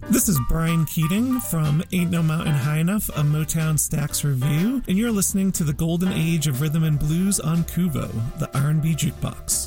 This is Brian Keating from Ain't No Mountain High Enough, a Motown Stax review, and you're listening to the golden age of rhythm and blues on Kuvo, the R&B Jukebox.